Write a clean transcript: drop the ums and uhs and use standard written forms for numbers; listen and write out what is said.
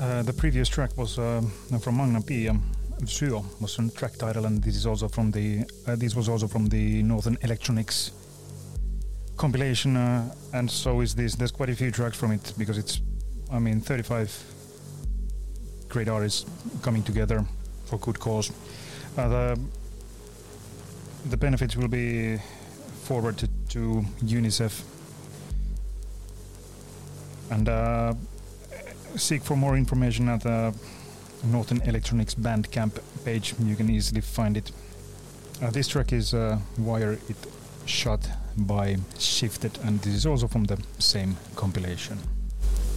The previous track was from Magna Pia. Syö was on track title, and this is also from the this was also from the Northern Electronics compilation, and so is this. There's quite a few tracks from it because it's, 35 great artists coming together for good cause. The benefits will be forwarded to UNICEF, and seek for more information at the Northern Electronics Bandcamp page. You can easily find it. This track is Wire It Shut by Shifted, and this is also from the same compilation.